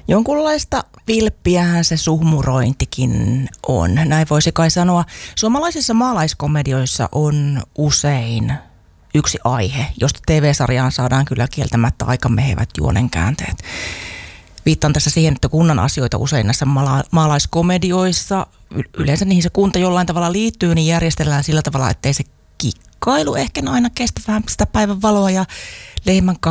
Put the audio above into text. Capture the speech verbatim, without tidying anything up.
Jonkunlaista vilppiähän se suhmurointikin on. Näin voisi kai sanoa. Suomalaisissa maalaiskomedioissa on usein yksi aihe, josta T V-sarjaan saadaan kyllä kieltämättä aika mehevät juonenkäänteet. Viittaan tässä siihen, että kunnan asioita usein näissä maala- maalaiskomedioissa, yleensä niihin se kunta jollain tavalla liittyy, niin järjestellään sillä tavalla, ettei se kikkailu ehkä aina kestä vähän sitä päivän valoa ja lehmän